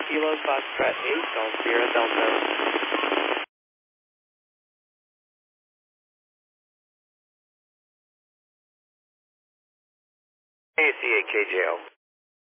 Kilo Foxtrot 8, Golf Sierra Delta. ACA KJO.